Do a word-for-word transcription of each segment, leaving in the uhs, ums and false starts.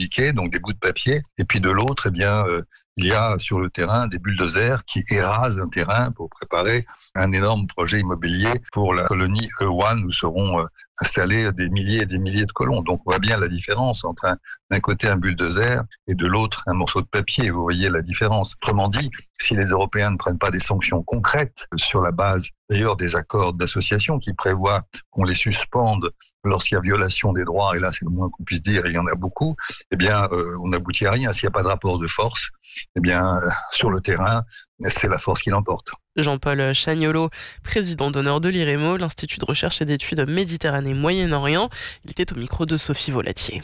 indiqué, donc des bouts de papier. Et puis de l'autre, eh bien, euh, il y a sur le terrain des bulldozers qui érasent un terrain pour préparer un énorme projet immobilier pour la colonie E un où seront euh, installés des milliers et des milliers de colons. Donc on voit bien la différence entre un, d'un côté un bulldozer et de l'autre un morceau de papier. Vous voyez la différence. Autrement dit, si les Européens ne prennent pas des sanctions concrètes sur la base d'ailleurs des accords d'association qui prévoient qu'on les suspende lorsqu'il y a violation des droits, et là c'est le moins qu'on puisse dire, il y en a beaucoup, eh bien euh, on n'aboutit à rien. S'il n'y a pas de rapport de force, eh bien euh, sur le terrain, c'est la force qui l'emporte. Jean-Paul Chagnolot, président d'honneur de l'I R E M O, l'Institut de recherche et d'études Méditerranée-Moyen-Orient. Il était au micro de Sophie Volatier.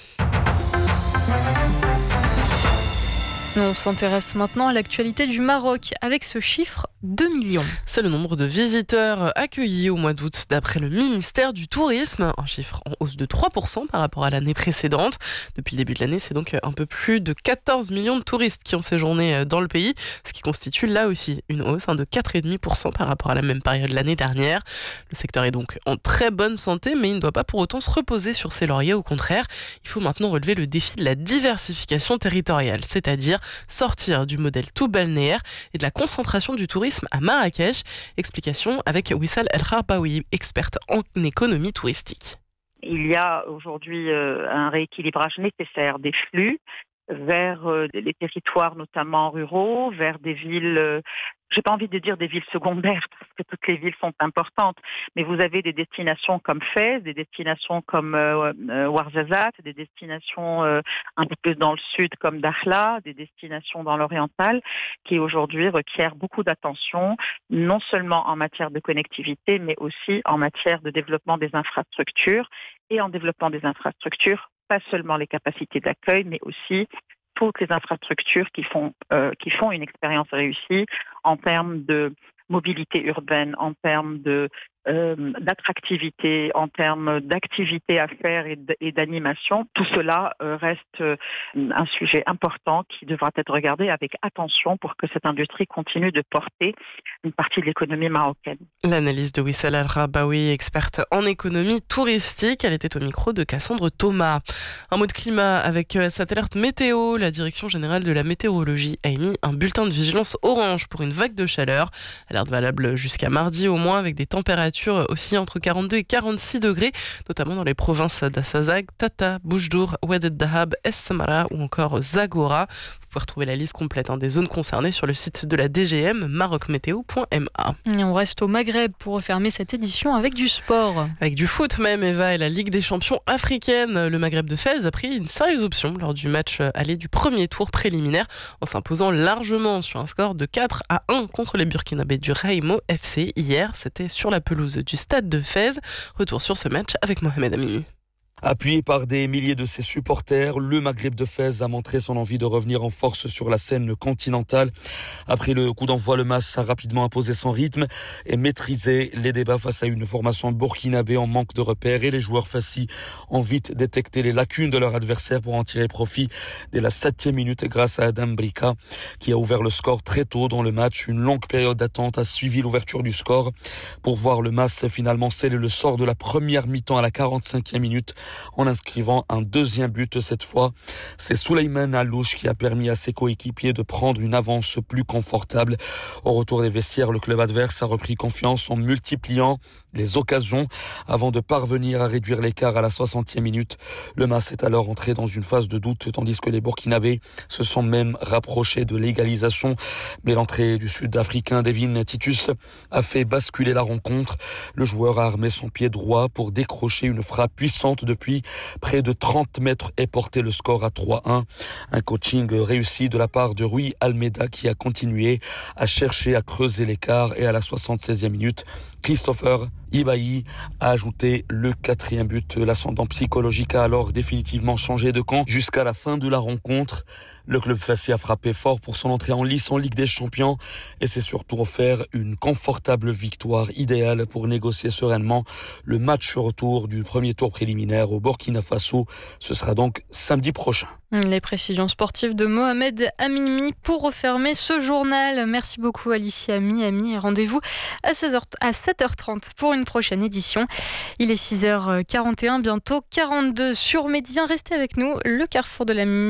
On s'intéresse maintenant à l'actualité du Maroc avec ce chiffre deux millions. C'est le nombre de visiteurs accueillis au mois d'août d'après le ministère du Tourisme, un chiffre en hausse de trois pour cent par rapport à l'année précédente. Depuis le début de l'année, c'est donc un peu plus de quatorze millions de touristes qui ont séjourné dans le pays, ce qui constitue là aussi une hausse de quatre virgule cinq pour cent par rapport à la même période l'année dernière. Le secteur est donc en très bonne santé, mais il ne doit pas pour autant se reposer sur ses lauriers. Au contraire, il faut maintenant relever le défi de la diversification territoriale, c'est-à-dire sortir du modèle tout balnéaire et de la concentration du tourisme à Marrakech. Explication avec Wissal El Kharbaoui, experte en économie touristique. Il y a aujourd'hui euh, un rééquilibrage nécessaire des flux vers euh, les territoires notamment ruraux, vers des villes, euh, j'ai pas envie de dire des villes secondaires parce que toutes les villes sont importantes, mais vous avez des destinations comme Fès, des destinations comme euh, euh, Ouarzazate, des destinations euh, un peu plus dans le sud comme Dakhla, des destinations dans l'oriental qui aujourd'hui requièrent beaucoup d'attention, non seulement en matière de connectivité, mais aussi en matière de développement des infrastructures et en développement des infrastructures, pas seulement les capacités d'accueil, mais aussi toutes les infrastructures qui font, euh, qui font une expérience réussie en termes de mobilité urbaine, en termes de, euh, d'attractivité, en termes d'activités à faire et, d- et d'animation. Tout cela euh, reste euh, un sujet important qui devra être regardé avec attention pour que cette industrie continue de porter une partie de l'économie marocaine. L'analyse de Wissal El Kharbaoui, experte en économie touristique. Elle était au micro de Cassandre Thomas. Un mot de climat avec cette alerte météo. La Direction générale de la météorologie a émis un bulletin de vigilance orange pour une vague de chaleur. Alerte valable jusqu'à mardi au moins, avec des températures aussi entre quarante-deux et quarante-six degrés, notamment dans les provinces d'Assazag, Tata, Boujdour, Oued el-Dahab, Es Samara ou encore Zagora. Vous pouvez retrouver la liste complète hein, des zones concernées sur le site de la D G M, maroc météo point m a. Et on reste au Maghreb pour refermer cette édition avec du sport. Avec du foot même, Eva, et la Ligue des champions africaine. Le Maghreb de Fès a pris une sérieuse option lors du match aller du premier tour préliminaire en s'imposant largement sur un score de quatre à un contre les Burkinabés du Raimo F C. Hier, c'était sur la pelouse du stade de Fès. Retour sur ce match avec Mohamed Amini. Appuyé par des milliers de ses supporters, le Maghreb de Fès a montré son envie de revenir en force sur la scène continentale. Après le coup d'envoi, le M A S a rapidement imposé son rythme et maîtrisé les débats face à une formation burkinabé en manque de repères, et les joueurs fassis ont vite détecté les lacunes de leur adversaire pour en tirer profit dès la septième minute grâce à Adam Brika qui a ouvert le score très tôt dans le match. Une longue période d'attente a suivi l'ouverture du score pour voir le M A S finalement sceller le sort de la première mi-temps à la quarante-cinquième minute en inscrivant un deuxième but cette fois. C'est Souleymane Allouche qui a permis à ses coéquipiers de prendre une avance plus confortable. Au retour des vestiaires, le club adverse a repris confiance en multipliant les occasions avant de parvenir à réduire l'écart à la soixantième minute. Le M A S est alors entré dans une phase de doute tandis que les Burkinabés se sont même rapprochés de l'égalisation. Mais l'entrée du Sud-Africain Devin Titus a fait basculer la rencontre. Le joueur a armé son pied droit pour décrocher une frappe puissante depuis près de trente mètres et porter le score à trois à un. Un coaching réussi de la part de Rui Almeida qui a continué à chercher à creuser l'écart, et à la soixante-seizième minute, Christopher Ibaï a ajouté le quatrième but. L'ascendant psychologique a alors définitivement changé de camp jusqu'à la fin de la rencontre. Le club fassi a frappé fort pour son entrée en lice en Ligue des Champions et s'est surtout offert une confortable victoire idéale pour négocier sereinement le match retour du premier tour préliminaire au Burkina Faso. Ce sera donc samedi prochain. Les précisions sportives de Mohamed Amimi pour refermer ce journal. Merci beaucoup Alicia Miami et rendez-vous à seize heures, à sept heures trente pour une prochaine édition. Il est six heures quarante et un, bientôt quarante-deux sur Médien. Restez avec nous, le carrefour de la